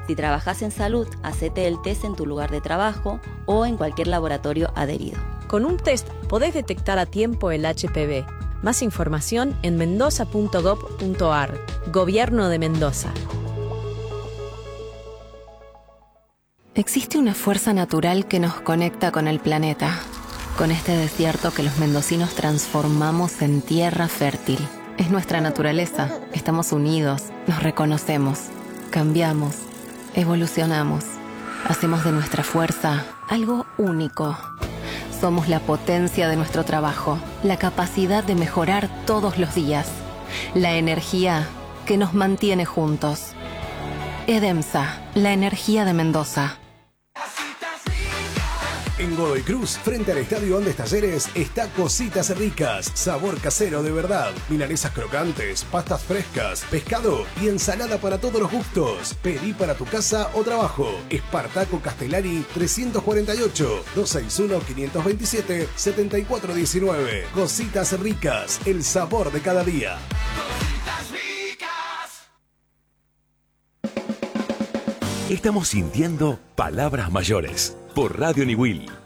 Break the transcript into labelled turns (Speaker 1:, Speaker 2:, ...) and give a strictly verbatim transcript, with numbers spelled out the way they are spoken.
Speaker 1: Si trabajas en salud, hacete el test en tu lugar de trabajo o en cualquier laboratorio adherido.
Speaker 2: Con un test podés detectar a tiempo el H P V. Más información en mendoza punto gob punto ar. Gobierno de Mendoza.
Speaker 3: Existe una fuerza natural que nos conecta con el planeta, con este desierto que los mendocinos transformamos en tierra fértil. Es nuestra naturaleza. Estamos unidos, nos reconocemos, cambiamos, evolucionamos. Hacemos de nuestra fuerza algo único. Somos la potencia de nuestro trabajo, la capacidad de mejorar todos los días, la energía que nos mantiene juntos. EDEMSA, la energía de Mendoza.
Speaker 4: En Godoy Cruz, frente al Estadio Andes Talleres, está Cositas Ricas, sabor casero de verdad, milanesas crocantes, pastas frescas, pescado y ensalada para todos los gustos. Pedí para tu casa o trabajo. Espartaco Castellari trescientos cuarenta y ocho, doscientos sesenta y uno, quinientos veintisiete, setenta y cuatro diecinueve. Cositas Ricas, el sabor de cada día.
Speaker 5: Estamos sintiendo Palabras Mayores por Radio Niwil.